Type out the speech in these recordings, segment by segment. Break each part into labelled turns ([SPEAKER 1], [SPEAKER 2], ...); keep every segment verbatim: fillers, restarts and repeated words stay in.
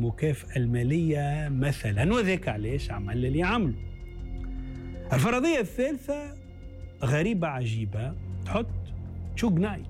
[SPEAKER 1] المكافأة المالية مثلا، وذاك علاش عمل اللي عمله. الفرضية الثالثة غريبة عجيبة، تحط تشوغ نايت.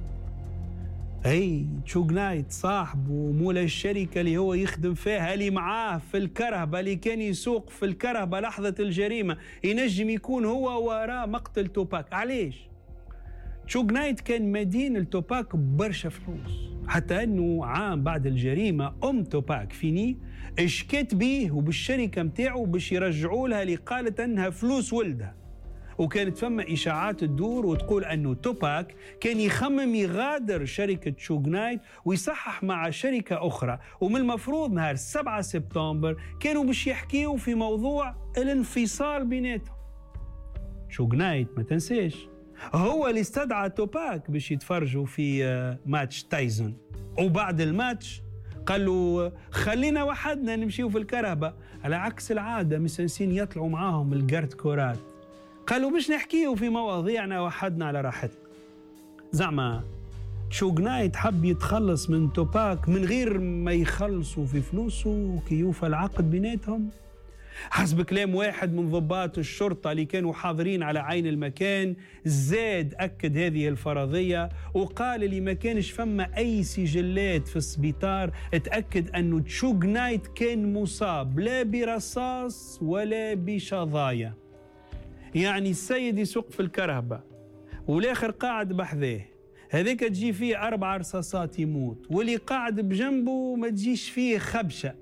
[SPEAKER 1] هي تشوغ نايت صاحبه مولا الشركة اللي هو يخدم فيها، اللي معاه في الكرهبة، اللي كان يسوق في الكرهبة لحظة الجريمة، ينجم يكون هو وراء مقتل توباك. علاش؟ تشوغ نايت كان مدين لتوباك برشا فلوس، حتى أنه عام بعد الجريمة أم توباك فيني اشكت بيه وبالشركة متاعه باش يرجعوا لها اللي قالت أنها فلوس ولدها. وكانت فما إشاعات تدور وتقول أنه توباك كان يخمم يغادر شركة تشوغ نايت ويصحح مع شركة أخرى، ومن المفروض نهار سبعة سبتمبر كانوا باش يحكيوا في موضوع الانفصال بيناتهم. تشوغ نايت ما تنساش هو اللي استدعى توباك باش يتفرجوا في ماتش تايسون، وبعد الماتش قال له خلينا وحدنا نمشيوا في الكرهبة، على عكس العادة مسنسين يطلعوا معاهم الجارد كورات. قالوا باش نحكيوا في مواضيعنا وحدنا على راحتنا. زعما تشوغ نايت حب يتخلص من توباك من غير ما يخلصوا في فلوسه كي يوفى العقد بيناتهم. حسب كلام واحد من ضباط الشرطة اللي كانوا حاضرين على عين المكان، زاد أكد هذه الفرضية وقال اللي ما كانش فما أي سجلات في السبيطار تأكد أنه تشوغ نايت كان مصاب لا برصاص ولا بشظايا. يعني السيد يسوق في الكرهبة والآخر قاعد بحذاه، هذاك تجي فيه أربع رصاصات يموت، واللي قاعد بجنبه ما تجيش فيه خبشة.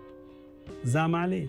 [SPEAKER 1] زعم علاش؟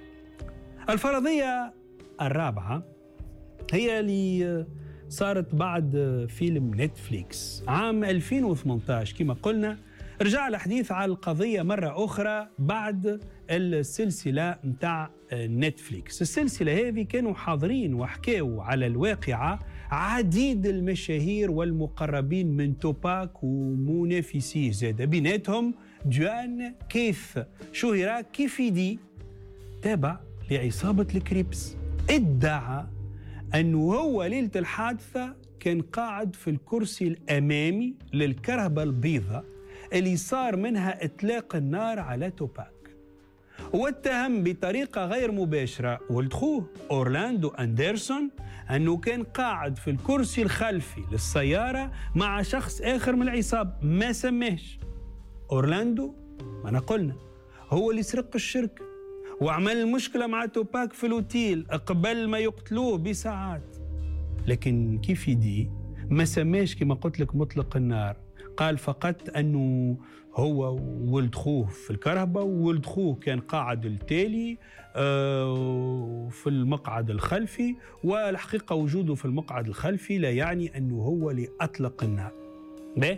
[SPEAKER 1] الفرضية الرابعة هي اللي صارت بعد فيلم نتفليكس عام ألفين وثمانية عشر. كما قلنا رجع الحديث على القضية مرة أخرى بعد السلسلة متاع نتفليكس. السلسلة هذه كانوا حاضرين وحكاوا على الواقعة عديد المشاهير والمقربين من توباك ومنافسيه زاد، بيناتهم جوان كيث شهر كيفيدي تابع لعصابة الكريبس. ادعى أنه هو ليلة الحادثة كان قاعد في الكرسي الأمامي للكرهبة البيضاء اللي صار منها إطلاق النار على توباك، واتهم بطريقة غير مباشرة ولد خوه أورلاندو أندرسون أنه كان قاعد في الكرسي الخلفي للسيارة مع شخص آخر من العصابة ما سماش. أورلاندو ما نقولنا هو اللي سرق الشركة وعمل المشكلة مع توباك في الأوتيل قبل ما يقتلوه بساعات، لكن كيف يدي ما سماش كما قلت لك مطلق النار، قال فقط أنه هو ولد خوه في الكرهبة وولد خوه كان قاعد التالي في المقعد الخلفي، والحقيقة وجوده في المقعد الخلفي لا يعني أنه هو اللي أطلق النار. باهي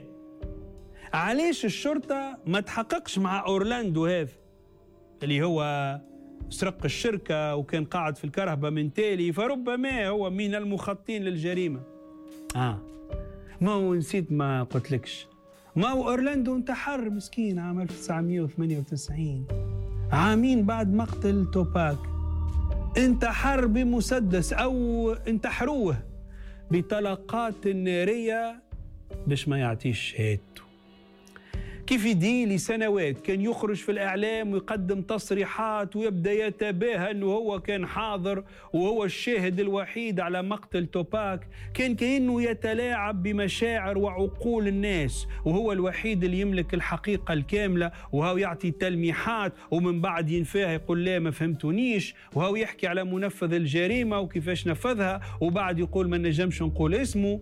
[SPEAKER 1] علاش الشرطة ما تحققش مع أورلاندو هذا اللي هو سرق الشركة وكان قاعد في الكرهبة من تالي، فربما هو من المخططين للجريمة. آه ما هو نسيت ما قلت لكش، ما هو أورلاندو انتحر مسكين عام ألف وتسعمئة وثمانية وتسعين، عامين بعد مقتل توباك انتحر بمسدس أو انتحروه بطلقات نارية باش ما يعطيش شهادته. كيف يدي لسنوات كان يخرج في الإعلام ويقدم تصريحات ويبدأ يتباهى أنه هو كان حاضر وهو الشاهد الوحيد على مقتل توباك، كان كأنه يتلاعب بمشاعر وعقول الناس وهو الوحيد اللي يملك الحقيقة الكاملة، وهو يعطي تلميحات ومن بعد ينفاها يقول لا ما فهمتونيش، وهو يحكي على منفذ الجريمة وكيفاش نفذها وبعد يقول ما نجمش نقول اسمه.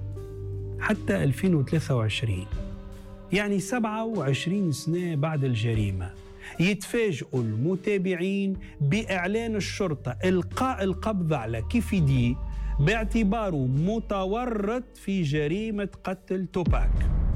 [SPEAKER 1] حتى ألفين وثلاثة وعشرين يعني سبعة وعشرين سنة بعد الجريمة يتفاجئوا المتابعين بإعلان الشرطة إلقاء القبض على كيفيدي باعتباره متورط في جريمة قتل توباك.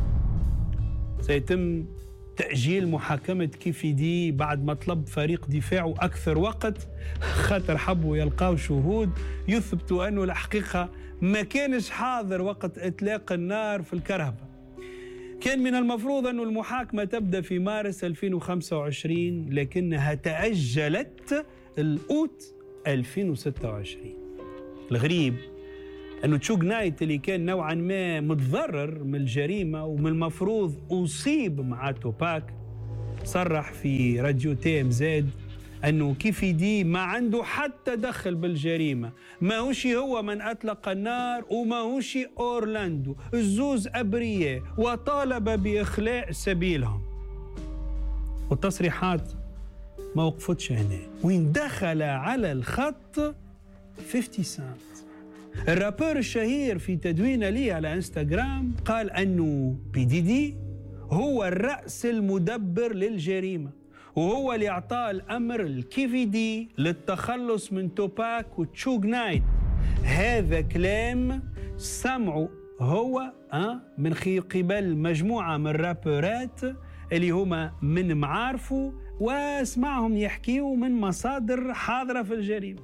[SPEAKER 1] سيتم تأجيل محاكمة كيفيدي بعد ما طلب فريق دفاعه أكثر وقت خاطر حبوا يلقاو شهود يثبتوا أنه الحقيقة ما كانش حاضر وقت إطلاق النار في الكرهبة. كان من المفروض أن المحاكمة تبدأ في مارس ألفين وخمسة وعشرين لكنها تأجلت الأوت ألفين وستة وعشرين. الغريب أنه تشوغ نايت اللي كان نوعا ما متضرر من الجريمة ومن المفروض أصيب مع توباك صرح في راديو تي ام زاد أنه كيفيدي ما عنده حتى دخل بالجريمة، ما هوش هو من أطلق النار وما هوش أورلاندو، الزوز أبرياء وطالب بإخلاء سبيلهم. والتصريحات ما وقفتش هنا، وين دخل على الخط خمسين سنت الرابور الشهير في تدوينه لي على انستغرام قال أنه بي دي دي هو الرأس المدبر للجريمة، وهو اللي أعطاه الأمر الكيفي دي للتخلص من توباك وتشوغ نايت. هذا كلام سمعه هو أه من قبل مجموعة من الرابورات اللي هما من معارفه واسمعهم يحكيوا من مصادر حاضرة في الجريمة.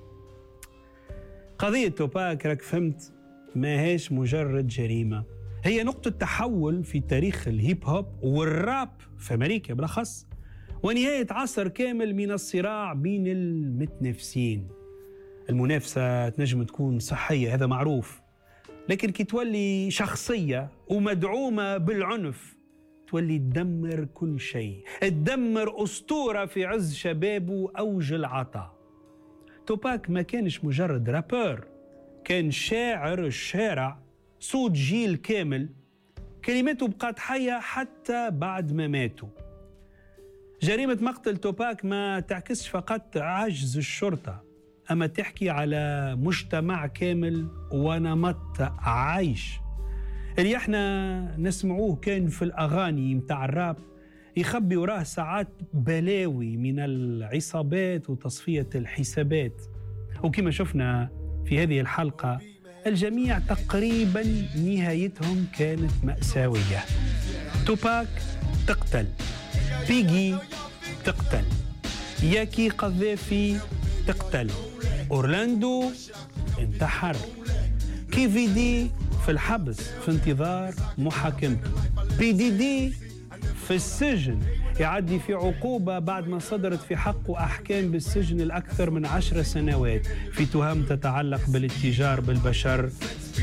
[SPEAKER 1] قضية توباك راك فهمت ما هيش مجرد جريمة، هي نقطة تحول في تاريخ الهيب هوب والراب في أمريكا بالأخص، ونهاية عصر كامل من الصراع بين المتنافسين. المنافسة تنجم تكون صحية، هذا معروف، لكن كي تولي شخصية ومدعومة بالعنف تولي تدمر كل شيء، تدمر أسطورة في عز شبابه وأوج العطاء. توباك ما كانش مجرد رابر، كان شاعر الشارع، صوت جيل كامل، كلماته بقات حية حتى بعد ما ماتوا. جريمة مقتل توباك ما تعكسش فقط عجز الشرطة، أما تحكي على مجتمع كامل ونمط عيش اللي احنا نسمعوه كان في الأغاني متاع الراب يخبي وراه ساعات بلاوي من العصابات وتصفية الحسابات. وكما شفنا في هذه الحلقة الجميع تقريبا نهايتهم كانت مأساوية. توباك تقتل، بيجي تقتل، ياكي قذافي تقتل، أورلاندو انتحر، كيفي دي في الحبس في انتظار محاكمته، بي دي دي في السجن يعدي في عقوبة بعد ما صدرت في حقه أحكام بالسجن الأكثر من عشر سنوات في تهم تتعلق بالاتجار بالبشر